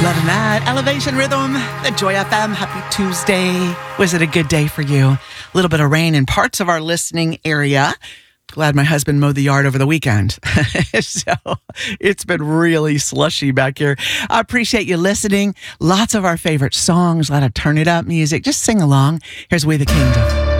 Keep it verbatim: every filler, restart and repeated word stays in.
Loving that. Elevation Rhythm, the Joy F M. Happy Tuesday. Was it a good day for you? A little bit of rain in parts of our listening area. Glad my husband mowed the yard over the weekend. So it's been really slushy back here. I appreciate you listening. Lots of our favorite songs, a lot of turn it up music. Just sing along. Here's We the Kingdom.